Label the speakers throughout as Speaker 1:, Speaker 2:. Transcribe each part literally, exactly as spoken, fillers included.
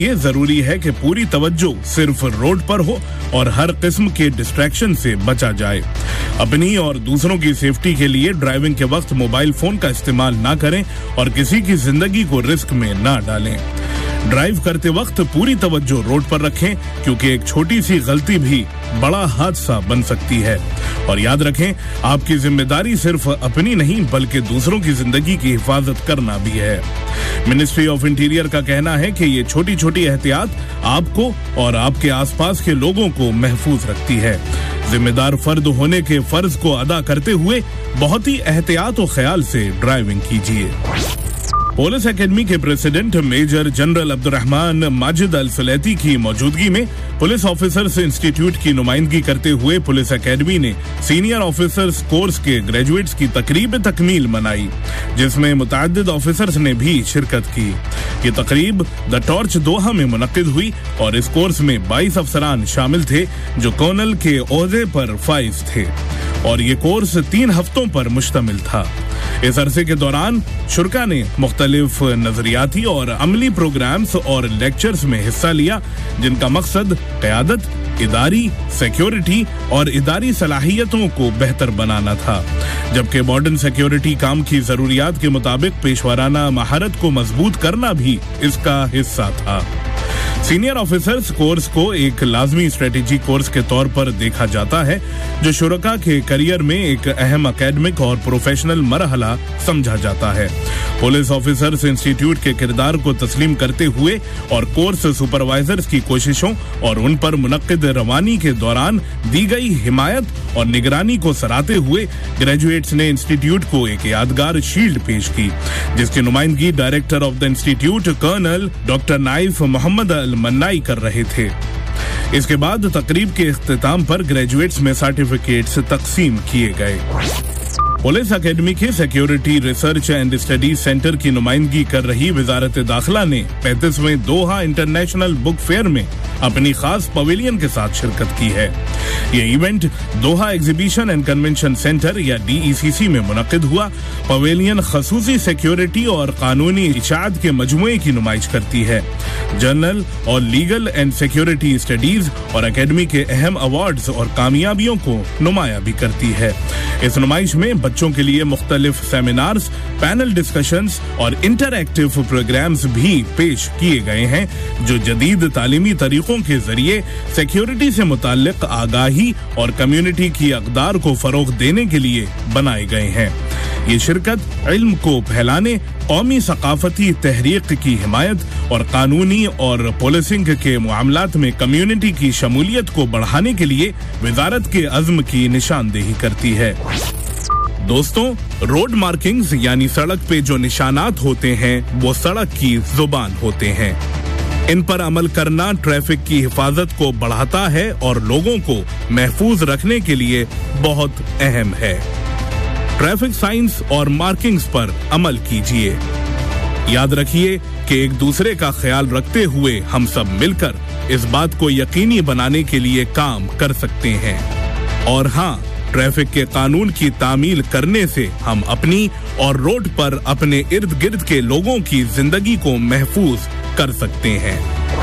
Speaker 1: ये जरूरी है कि पूरी तवज्जो सिर्फ रोड पर हो और हर किस्म के डिस्ट्रैक्शन से बचा जाए। अपनी और दूसरों की सेफ्टी के लिए ड्राइविंग के वक्त मोबाइल फोन का इस्तेमाल ना करें और किसी की जिंदगी को रिस्क में ना डालें। ड्राइव करते वक्त पूरी तवज्जो रोड पर रखें, क्योंकि एक छोटी सी गलती भी बड़ा हादसा बन सकती है। और याद रखें, आपकी जिम्मेदारी सिर्फ अपनी नहीं बल्कि दूसरों की जिंदगी की हिफाजत करना भी है। मिनिस्ट्री ऑफ इंटीरियर का कहना है कि ये छोटी छोटी एहतियात आपको और आपके आसपास के लोगों को महफूज रखती है। जिम्मेदार फर्द होने के फर्ज को अदा करते हुए बहुत ही एहतियात और ख्याल से ड्राइविंग कीजिए। पुलिस एकेडमी के president major general Abdurrahman Majid अल सलैती की मौजूदगी में पुलिस ऑफिसर्स इंस्टीट्यूट की नुमाइंदगी करते हुए पुलिस एकेडमी ने सीनियर ऑफिसर्स कोर्स के ग्रेजुएट्स की तकरीब तकमील मनाई, जिसमें मुतअद्दिद ऑफिसर्स ने भी शिरकत की। ये तकरीब द टॉर्च दोहा में मुनक्किद हुई और इस कोर्स में बाईस अफसरान शामिल थे जो कर्नल के ओहदे पर फाइज थे, और ये कोर्स तीन हफ्तों पर मुश्तमिल था। इस अरसे के दौरान शुरका ने मुख्तलिफ नजरियाती और अमली प्रोग्राम्स और लेक्चर्स में हिस्सा लिया, जिनका मकसद क़यादत, इदारी सिक्योरिटी और इदारी सलाहियतों को बेहतर बनाना था, जबकि मॉडर्न सिक्योरिटी काम की जरूरियात के मुताबिक पेशवाराना महारत को मजबूत करना भी इसका हिस्सा था। सीनियर ऑफिसर्स कोर्स को एक लाजमी स्ट्रेटेजी कोर्स के तौर पर देखा जाता है, जो शुरका के करियर में एक अहम एकेडमिक और प्रोफेशनल मरहला समझा जाता है। पुलिस ऑफिसर्स इंस्टीट्यूट के किरदार को तस्लीम करते हुए और कोर्स सुपरवाइजर्स की कोशिशों और उन पर मुनक्किद रवानी के दौरान दी गई हिमायत और निगरानी को सराहते हुए ग्रेजुएट्स ने इंस्टीट्यूट को एक यादगार शील्ड पेश की, जिसकी नुमाइंदगी director of the institute colonel doctor knife Mohammad अल मन्नाई कर रहे थे। इसके बाद तकरीब के इख्तिताम पर ग्रेजुएट्स में सर्टिफिकेट्स तकसीम किए गए। पुलिस एकेडमी के security research and studies centre की नुमाइंदगी कर रही वजारत दाखिला ने पैंतीसवें दोहा इंटरनेशनल बुक फेयर में अपनी खास पवेलियन के साथ शिरकत की है। ये event Doha exhibition and convention centre या डी ई सी सी में मुनक्किद हुआ। पवेलियन खसूसी सिक्योरिटी और कानूनी इशाअत के मजमुए की नुमाइश करती है। जर्नल और लीगल एंड सिक्योरिटी स्टडीज और एकेडमी के अहम अवार्ड्स और कामयाबियों को नुमाया भी करती है। इस नुमाइश में बच्चों के लिए मुख्तलिफ सेमिनार्स, पैनल डिस्कशंस और इंटरएक्टिव प्रोग्राम्स भी पेश किए गए हैं, जो जदीद तालीमी तरीकों के जरिए सिक्योरिटी से मुताल्लिक आगाही और कम्युनिटी की अक़दार को फ़रोग़ देने के लिए बनाए गए हैं। ये शिरकत इल्म को फैलाने, कौमी सकाफती तहरीक की हिमायत और कानूनी और पुलिसिंग के मामलात में कम्युनिटी की शमूलियत को बढ़ाने के लिए वजारत के अज़्म की निशानदेही करती है। दोस्तों, रोड मार्किंग्स यानी सड़क पे जो निशानात होते हैं वो सड़क की जुबान होते हैं। इन पर अमल करना ट्रैफिक की हिफाजत को बढ़ाता है और लोगों को महफूज रखने के लिए बहुत अहम है। ट्रैफिक साइंस और मार्किंग्स पर अमल कीजिए। याद रखिए कि एक दूसरे का ख्याल रखते हुए हम सब मिलकर इस बात को यकीनी बनाने के लिए काम कर सकते हैं। और हाँ, ट्रैफिक के कानून की तामील करने से हम अपनी और रोड पर अपने इर्द गिर्द के लोगों की जिंदगी को महफूज कर सकते हैं।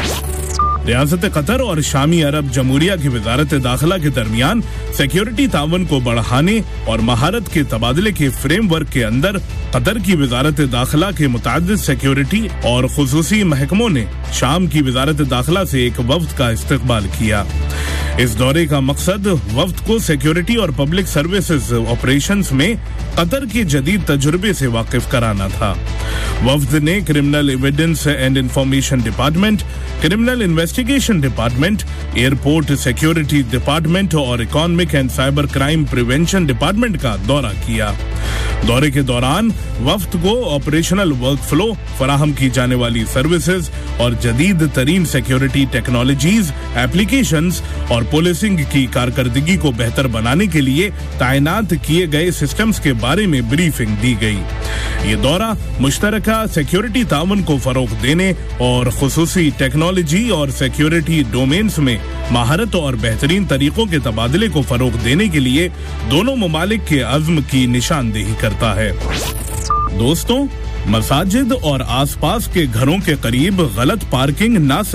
Speaker 1: रियासत कतर और शामी अरब जमहूरिया की वजारत दाखिला के दरमियान सिक्योरिटी तावन को बढ़ाने और महारत के तबादले के फ्रेमवर्क के अंदर कतर की वजारत दाखिला के मुतअद्दिद सिक्योरिटी और खुसूसी महकमों ने शाम की वजारत दाखिला से एक वफ्द का इस्तकबाल किया। इस दौरे का मकसद वफ्द को सिक्योरिटी और पब्लिक सर्विसेज ऑपरेशंस में कतर के जदीद तजुर्बे से वाकिफ कराना था। वफ्द ने criminal evidence and information department, criminal investigation department, airport security department और economic and cyber crime prevention department का दौरा किया। दौरे के दौरान वफ्द को ऑपरेशनल वर्क फ्लो, फराहम की जाने वाली सर्विसेज और जदीद तरीन सिक्योरिटी टेक्नोलॉजीज, एप्लीकेशंस और पुलिसिंग की कारकर्दगी को बेहतर बनाने के लिए तैनात किए गए सिस्टम्स के बारे में ब्रीफिंग दी गई। ये दौरा मुश्तरका सिक्योरिटी तावन को फरोग देने और खुसूसी टेक्नोलॉजी और सिक्योरिटी डोमेन्स में महारत और बेहतरीन तरीकों के तबादले को फरोग देने के लिए दोनों ममालिक के अज़्म की निशानदेही करता है। दोस्तों, मसाजिद और आसपास के घरों के करीब गलत पार्किंग न